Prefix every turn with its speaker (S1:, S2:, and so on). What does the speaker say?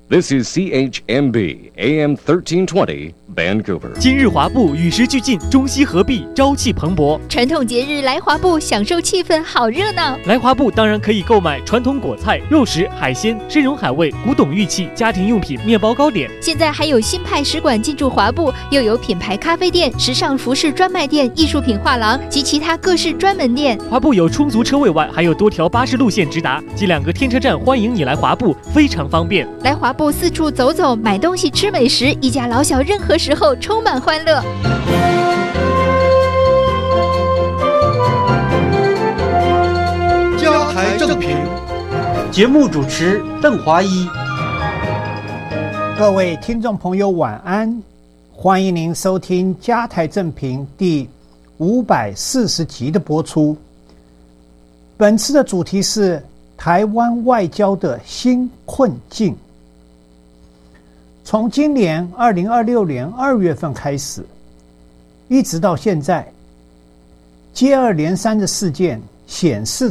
S1: This is CHMB AM 1320 Vancouver。
S2: 今日华埠与时俱进，中西合璧，朝气蓬勃。
S3: 传统节日来华埠，享受气氛，好热闹。
S2: 来华埠当然可以购买传统果菜、肉食、海鲜、参茸海味、古董玉器、家庭用品、面包糕点。
S3: 现在还有新派使馆进驻华埠，又有品牌咖啡店、时尚服饰专卖店、艺术品画廊及其他各式专门店。
S2: 华埠有充足车位外，还有多条巴士路线直达及2个天车站，欢迎你来华埠，非常方便。
S3: 来华埠四处走走，买东西吃美食，一家老小任何时候充满欢乐。
S4: 家台正平，
S5: 节目主持邓华一。
S6: 各位听众朋友晚安，欢迎您收听家台正平第540集的播出。本次的主题是台湾外交的新困境。从今年2026年2月份开始，一直到现在，接二连三的事件显示